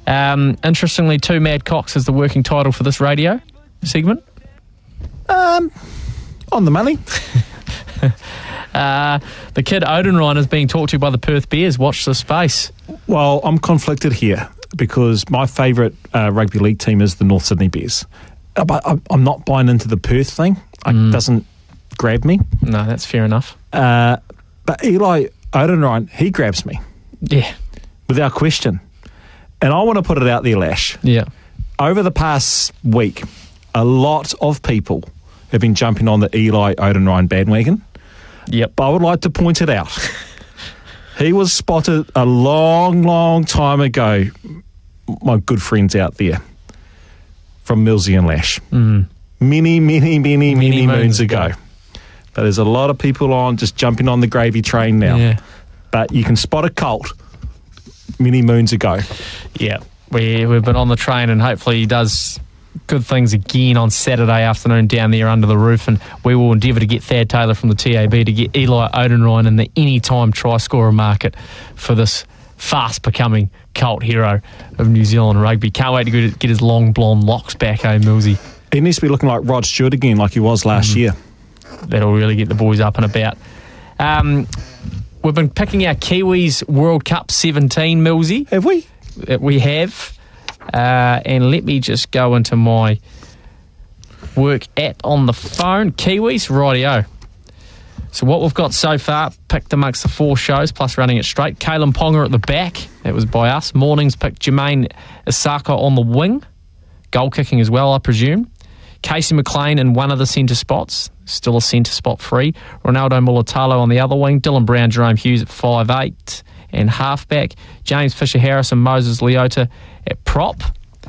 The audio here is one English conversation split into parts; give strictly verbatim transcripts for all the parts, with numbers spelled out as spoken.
Um, interestingly, Two Mad Cocks is the working title for this radio segment. Um, on the money. uh, the kid Odenryan is being talked to by the Perth Bears. Watch this space. Well, I'm conflicted here because my favourite uh, rugby league team is the North Sydney Bears. But I'm not buying into the Perth thing. It mm. doesn't grab me. No, that's fair enough. Uh, but Eli Odenryan, he grabs me. Yeah. Without question. And I want to put it out there, Lash. Yeah. Over the past week, a lot of people have been jumping on the Eli Odenryan bandwagon. Yep. But I would like to point it out. He was spotted a long, long time ago, my good friends out there, from Millsy and Lash. Mm. Many, many, many, many, many moons, moons ago. ago. But there's a lot of people on just jumping on the gravy train now. Yeah. But you can spot a cult many moons ago. Yeah. We, we've been on the train, and hopefully he does good things again on Saturday afternoon down there under the roof, and we will endeavour to get Thad Taylor from the T A B to get Eli Odenryan in the anytime try scorer market for this fast becoming cult hero of New Zealand rugby. Can't wait to get his long blonde locks back, eh, Millsy? He needs to be looking like Rod Stewart again, like he was last mm. year. That'll really get the boys up and about. Um, we've been picking our Kiwis World Cup seventeen, Millsy. Have we? We have. Uh, and let me just go into my work app on the phone. Kiwis, rightio. So what we've got so far, picked amongst the four shows, plus running it straight. Kalen Ponga at the back. That was by us. Mornings picked Jermaine Isaka on the wing. Goal kicking as well, I presume. Casey McLean in one of the centre spots. Still a centre spot free. Ronaldo Mulatalo on the other wing. Dylan Brown, Jerome Hughes at five eight and halfback. James Fisher-Harris and Moses Leota at prop.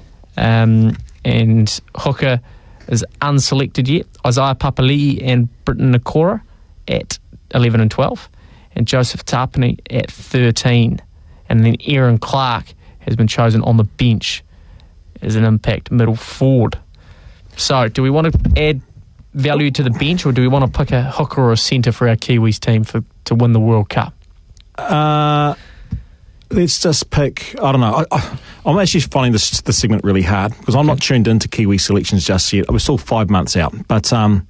Um, and hooker is unselected yet. Isaiah Papali'i and Britton Nakora at eleven and twelve. And Joseph Tapani at thirteen. And then Aaron Clark has been chosen on the bench as an impact middle forward. So, do we want to add value to the bench, or do we want to pick a hooker or a centre for our Kiwis team for to win the World Cup? Uh, let's just pick, I don't know. I, I, I'm actually finding this, this segment really hard because I'm not tuned into Kiwi selections just yet. We're still five months out. But um,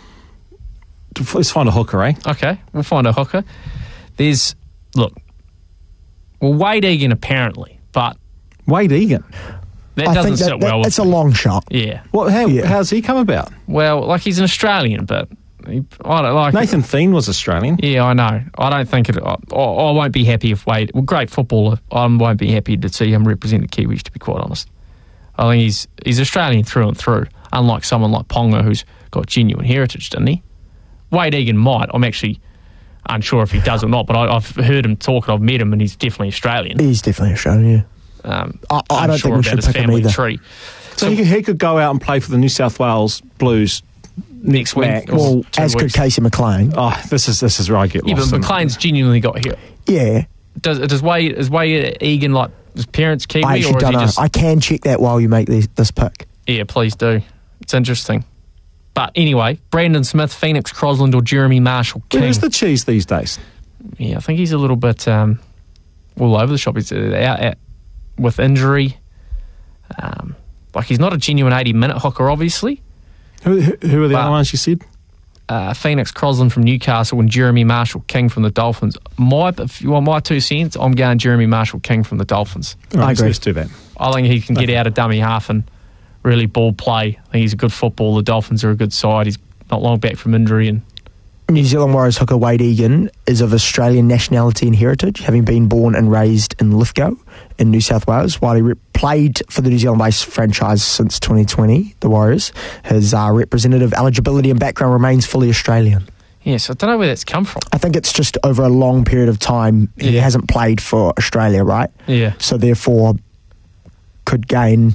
let's find a hooker, eh? Okay, we'll find a hooker. There's, look, well, Wade Egan apparently, but... Wade Egan? That I doesn't think that, sit well. That, it's a long shot. Yeah. Well, how, yeah. how's he come about? Well, like he's an Australian, but he, I don't like Nathan Thien was Australian. Yeah, I know. I don't think it. I, I won't be happy if Wade. Well, great footballer. I won't be happy to see him represent the Kiwis. To be quite honest, I think he's he's Australian through and through. Unlike someone like Ponga, who's got genuine heritage, didn't he? Wade Egan might. I'm actually unsure if he does or not, but I, I've heard him talk and I've met him, and he's definitely Australian. He's definitely Australian. Yeah. Um, I, I don't sure think we should his pick him family either. Tree. So, So he, could, he could go out and play for the New South Wales Blues next week. Mac. Well, two as could weeks. Casey McLean. Oh, this is this is where I get Yeah, lost. but in McLean's genuinely got here. Yeah. Does does Wade is Wade Egan like his parents Kiwi, I or actually is don't he know. just? I can check that while you make this, this pick. Yeah, please do. It's interesting. But anyway, Brandon Smith, Phoenix Crosland, or Jeremy Marshall King. Where's the cheese these days? Yeah, I think he's a little bit um, all over the shop. He's out, out with injury. Um, like he's not a genuine eighty-minute hooker, obviously. Who, who, who are the But- other ones you said? Uh, Phoenix Crosland from Newcastle and Jeremy Marshall King from the Dolphins. My, if you want my two cents, I'm going Jeremy Marshall King from the Dolphins. All right, I agree. Let's do that. I think he can get Okay. out of dummy half and really ball play. I think he's a good footballer. The Dolphins are a good side. He's not long back from injury. And New Zealand Warriors hooker Wade Egan is of Australian nationality and heritage, having been born and raised in Lithgow in New South Wales. While he re- played for the New Zealand-based franchise since twenty twenty, the Warriors, his uh, representative eligibility and background remains fully Australian. yes, I don't know where that's come from. I think it's just over a long period of time he Yeah. hasn't played for Australia, right? Yeah. So therefore could gain,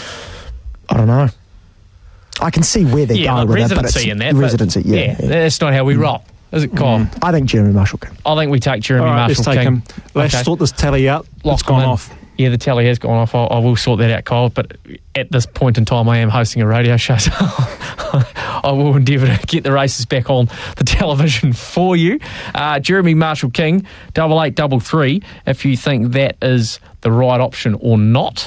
I don't know. I can see where they're Yeah, going like with it, but residency it's in that. but- residency, yeah, yeah, yeah. that's not how we roll. Is it, Kyle? I think Jeremy Marshall can. I think we take Jeremy All right, Marshall let's take King. him. Let's Okay. sort this tally out. Lock It's him gone in. off. Yeah, the tally has gone off. I, I will sort that out, Kyle. But at this point in time, I am hosting a radio show, so I will endeavour to get the races back on the television for you. Uh, Jeremy Marshall King, double eight double three. If you think that is the right option or not.